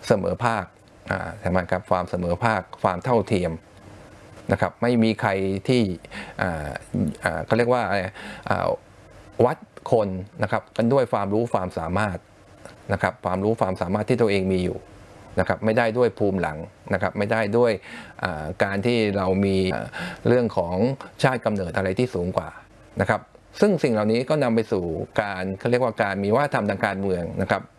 เสมอภาคใช่ไหมครับความเสมอภาคความเท่าเทียมนะครับไม่มีใครที่เขาเรียกว่าวัดคนนะครับกันด้วยความรู้ความสามารถนะครับความรู้ความสามารถที่ตัวเองมีอยู่นะครับไม่ได้ด้วยภูมิหลังนะครับไม่ได้ด้วยการที่เรามีเรื่องของชาติกำเนิดอะไรที่สูงกว่านะครับซึ่งสิ่งเหล่านี้ก็นำไปสู่การเขาเรียกว่าการมีวัฒนธรรมทางการเมืองนะครับ